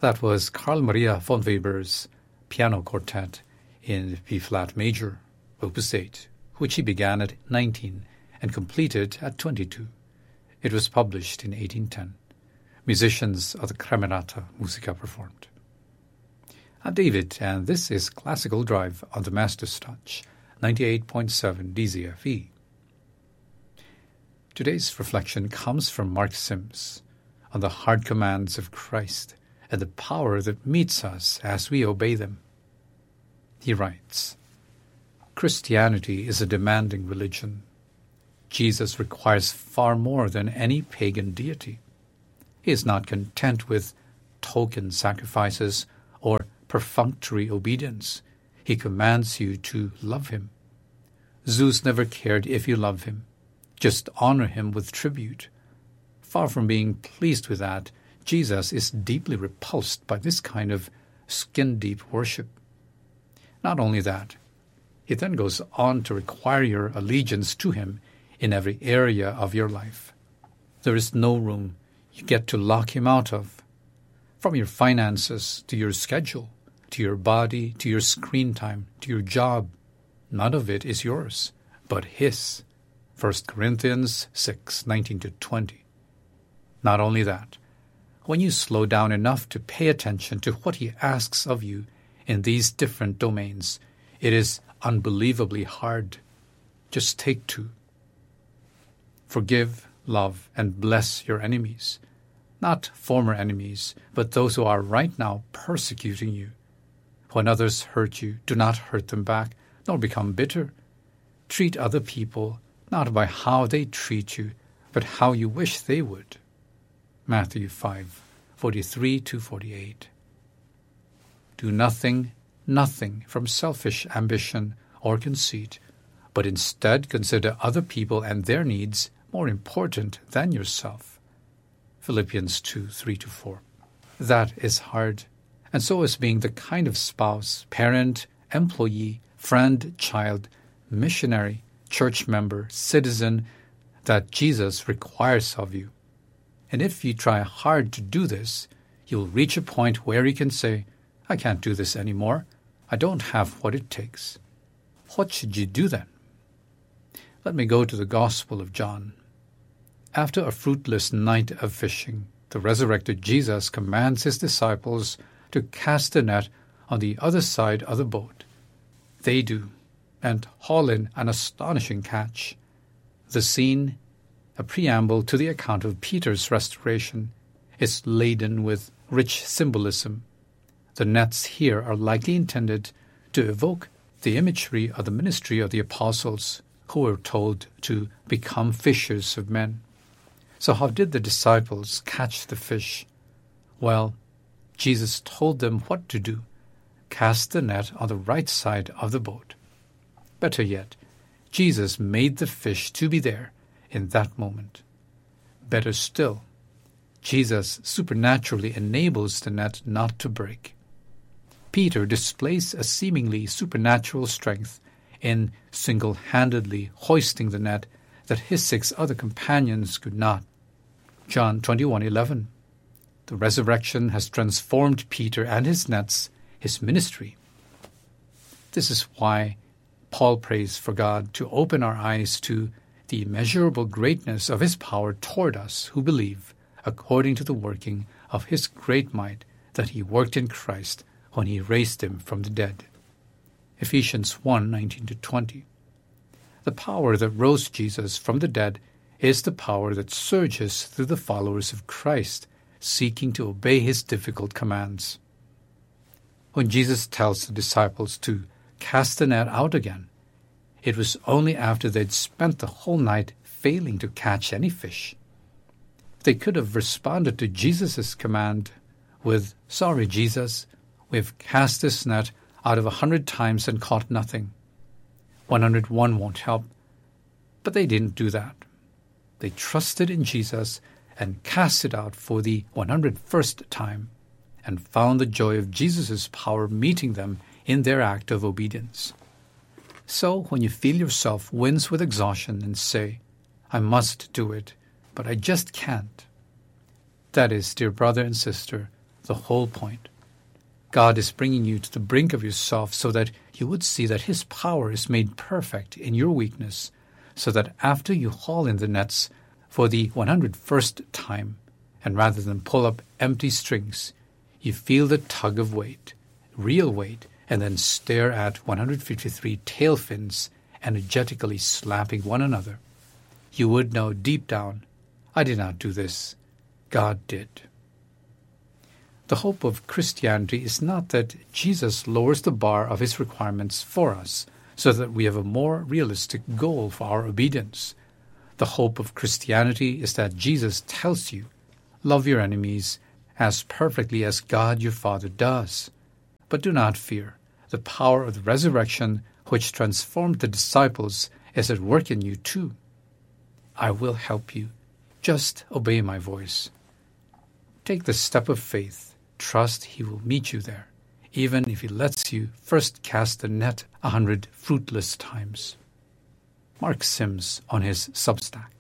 That was Carl Maria von Weber's piano quartet in B-flat major, Opus 8, which he began at 19 and completed at 22. It was published in 1810. Musicians of the Camerata Musica performed. I'm David, and this is Classical Drive on the Master's Touch, 98.7 DZFE. Today's reflection comes from Mark Sims on the hard commands of Christ and the power that meets us as we obey them. He writes, Christianity is a demanding religion. Jesus requires far more than any pagan deity. He is not content with token sacrifices or perfunctory obedience. He commands you to love him. Zeus never cared if you love him. Just honor him with tribute. Far from being pleased with that, Jesus is deeply repulsed by this kind of skin-deep worship. Not only that, he then goes on to require your allegiance to him in every area of your life. There is no room you get to lock him out of. From your finances to your schedule, to your body, to your screen time, to your job, none of it is yours, but his. 1 Corinthians 6:19-20. Not only that, when you slow down enough to pay attention to what he asks of you in these different domains, it is unbelievably hard. Just take 2. Forgive, love, and bless your enemies. Not former enemies, but those who are right now persecuting you. When others hurt you, do not hurt them back, nor become bitter. Treat other people not by how they treat you, but how you wish they would. Matthew 5:43-48. Do nothing from selfish ambition or conceit, but instead consider other people and their needs more important than yourself. Philippians 2:3-4. That is hard, and so is being the kind of spouse, parent, employee, friend, child, missionary, church member, citizen that Jesus requires of you. And if you try hard to do this, you'll reach a point where you can say, I can't do this anymore. I don't have what it takes. What should you do then? Let me go to the Gospel of John. After a fruitless night of fishing, the resurrected Jesus commands his disciples to cast the net on the other side of the boat. They do, and haul in an astonishing catch. The scene, a preamble to the account of Peter's restoration, is laden with rich symbolism. The nets here are likely intended to evoke the imagery of the ministry of the apostles, who were told to become fishers of men. So how did the disciples catch the fish? Well, Jesus told them what to do. Cast the net on the right side of the boat. Better yet, Jesus made the fish to be there in that moment. Better still, Jesus supernaturally enables the net not to break. Peter displays a seemingly supernatural strength in single-handedly hoisting the net that his 6 other companions could not. John 21:11. The resurrection has transformed Peter and his nets, his ministry. This is why Paul prays for God to open our eyes to the immeasurable greatness of his power toward us who believe, according to the working of his great might that he worked in Christ when he raised him from the dead. Ephesians 1:19-20. The power that rose Jesus from the dead is the power that surges through the followers of Christ, seeking to obey his difficult commands. When Jesus tells the disciples to cast the net out again, it was only after they'd spent the whole night failing to catch any fish. They could have responded to Jesus' command with, Sorry, Jesus, we've cast this net out of 100 times and caught nothing. 101 won't help. But they didn't do that. They trusted in Jesus and cast it out for the 101st time and found the joy of Jesus' power meeting them in their act of obedience. So when you feel yourself wince with exhaustion and say, I must do it, but I just can't. That is, dear brother and sister, the whole point. God is bringing you to the brink of yourself so that you would see that His power is made perfect in your weakness, so that after you haul in the nets for the 101st time, and rather than pull up empty strings, you feel the tug of weight, real weight, and then stare at 153 tail fins energetically slapping one another. You would know deep down, I did not do this, God did. The hope of Christianity is not that Jesus lowers the bar of His requirements for us so that we have a more realistic goal for our obedience. The hope of Christianity is that Jesus tells you, love your enemies as perfectly as God your Father does. But do not fear. The power of the resurrection which transformed the disciples is at work in you too. I will help you. Just obey my voice. Take the step of faith. Trust He will meet you there, even if He lets you first cast the net 100 fruitless times. Mark Sims on his Substack.